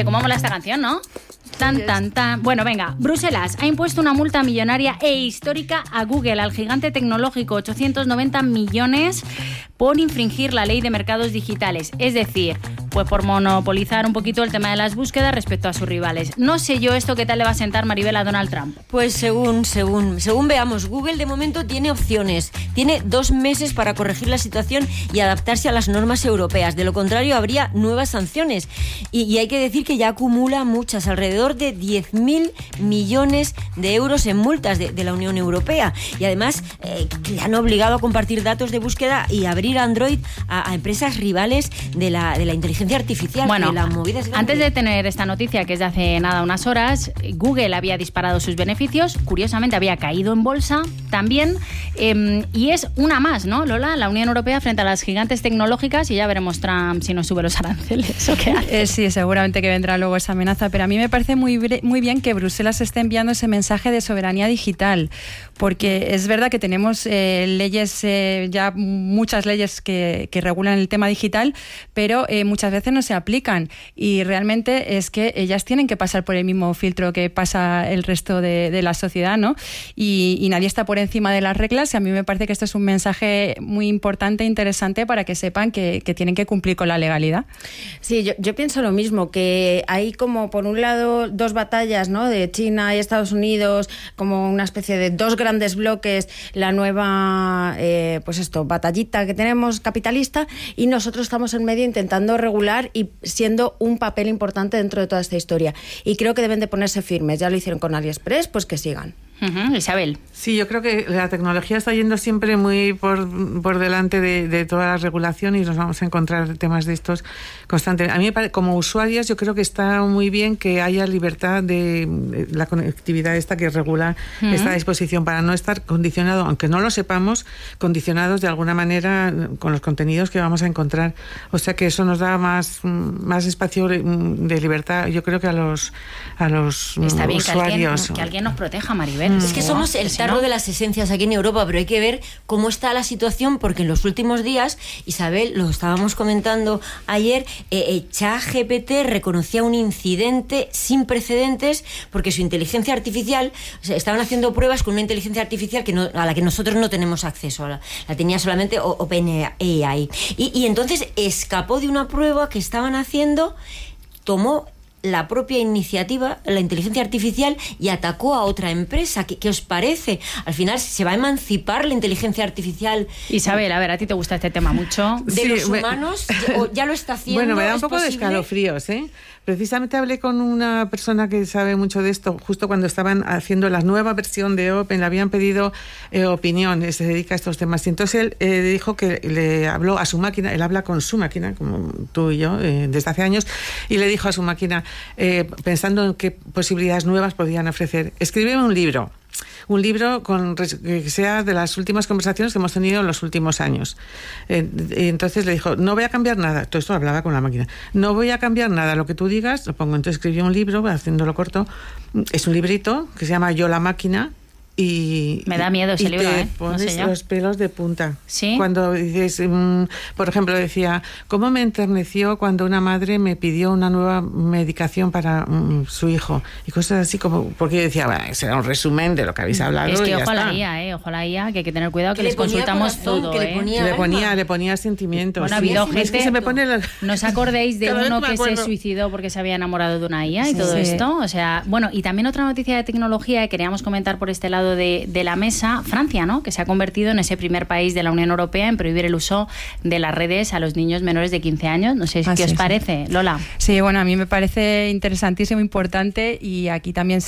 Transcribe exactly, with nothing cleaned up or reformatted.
Oye, ¿cómo mola esta canción, no? Tan, tan, tan. Bueno, venga. Bruselas ha impuesto una multa millonaria e histórica a Google, al gigante tecnológico, ochocientos noventa millones por infringir la ley de mercados digitales. Es decir, pues por monopolizar un poquito el tema de las búsquedas respecto a sus rivales. No sé yo esto qué tal le va a sentar, Maribel, a Donald Trump. Pues según, según, según veamos, Google de momento tiene opciones. Tiene dos meses para corregir la situación y adaptarse a las normas europeas. De lo contrario, habría nuevas sanciones. Y, y hay que decir que ya acumula muchas, alrededor de diez mil millones de euros en multas de, de la Unión Europea. Y además, eh, le han obligado a compartir datos de búsqueda y abrir Android a, a empresas rivales de la, de la inteligencia artificial. Bueno, la movida es antes de tener esta noticia, que es de hace nada unas horas, Google había disparado sus beneficios, curiosamente había caído en bolsa también, eh, y es una más, ¿no, Lola? La Unión Europea frente a las gigantes tecnológicas, y ya veremos Trump si nos sube los aranceles o qué hace. Eh, sí, seguramente que vendrá luego esa amenaza, pero a mí me parece muy, muy bien que Bruselas esté enviando ese mensaje de soberanía digital, porque es verdad que tenemos eh, leyes, eh, ya muchas leyes que, que regulan el tema digital, pero eh, muchas veces no se aplican, y realmente es que ellas tienen que pasar por el mismo filtro que pasa el resto de, de la sociedad, ¿no? Y, y nadie está por encima de las reglas, y a mí me parece que esto es un mensaje muy importante e interesante para que sepan que, que tienen que cumplir con la legalidad. Sí, yo, yo pienso lo mismo, que hay como por un lado dos batallas, ¿no?, de China y Estados Unidos, como una especie de dos grandes bloques, la nueva, eh, pues esto, batallita que tenemos capitalista, y nosotros estamos en medio intentando regular y siendo un papel importante dentro de toda esta historia. Y creo que deben de ponerse firmes. Ya lo hicieron con AliExpress, pues que sigan. Uh-huh. Isabel. Sí, yo creo que la tecnología está yendo siempre muy por, por delante de, de toda la regulación, y nos vamos a encontrar temas de estos constantemente. A mí, como usuarias, yo creo que está muy bien que haya libertad de, de la conectividad esta que regula uh-huh. esta disposición, para no estar condicionado, aunque no lo sepamos, condicionados de alguna manera con los contenidos que vamos a encontrar. O sea que eso nos da más, más espacio de libertad, yo creo que a los, a los está bien usuarios. Que alguien, que alguien nos proteja, Maribel. Es que somos el tarro de las esencias aquí en Europa, pero hay que ver cómo está la situación, porque en los últimos días, Isabel, lo estábamos comentando ayer, eh, eh, ChatGPT reconocía un incidente sin precedentes porque su inteligencia artificial, o sea, estaban haciendo pruebas con una inteligencia artificial que no, a la que nosotros no tenemos acceso, la, la tenía solamente OpenAI. Y, y entonces escapó de una prueba que estaban haciendo, tomó la propia iniciativa, la inteligencia artificial, y atacó a otra empresa. ¿Qué, qué os parece? Al final se va a emancipar la inteligencia artificial. Isabel, a ver, a ti te gusta este tema mucho. De sí, los me... humanos, o ya lo está haciendo. Bueno, me da un poco posible? de escalofríos, ¿eh? Precisamente hablé con una persona que sabe mucho de esto, justo cuando estaban haciendo la nueva versión de Open, le habían pedido eh, opinión, eh, se dedica a estos temas. Y entonces él eh, dijo que le habló a su máquina, él habla con su máquina, como tú y yo, eh, desde hace años, y le dijo a su máquina, eh, pensando en qué posibilidades nuevas podían ofrecer, escríbeme un libro. Un libro con, que sea de las últimas conversaciones que hemos tenido en los últimos años. Eh, entonces le dijo, no voy a cambiar nada. Todo esto hablaba con la máquina. No voy a cambiar nada. Lo que tú digas, lo pongo. Entonces escribió un libro, haciéndolo corto. Es un librito que se llama Yo la máquina. Y, me da miedo ese y libro, te ¿eh? pones No sé yo. los pelos de punta. ¿Sí? Cuando dices, um, por ejemplo, decía, ¿cómo me enterneció cuando una madre me pidió una nueva medicación para um, su hijo? Y cosas así como, porque yo decía, bueno, ese era un resumen de lo que habéis hablado. Es que y ya ojo a está. la I A, ¿eh? Ojo a la I A, que hay que tener cuidado, que, que les consultamos corazón, todo, que ¿eh? le ponía, Le ponía, le ponía sentimientos. Bueno, ha sí, habido sí, gente... es que se me pone la... ¿No os acordéis de Cada vez uno me que se acuerdo. suicidó porque se había enamorado de una I A y Sí. todo Sí. esto? O sea, bueno, y también otra noticia de tecnología que queríamos comentar por este lado de, de la mesa, Francia, ¿no?, que se ha convertido en ese primer país de la Unión Europea en prohibir el uso de las redes a los niños menores de quince años. No sé Así qué os es. parece, Lola. Sí, bueno, a mí me parece interesantísimo, importante, y aquí también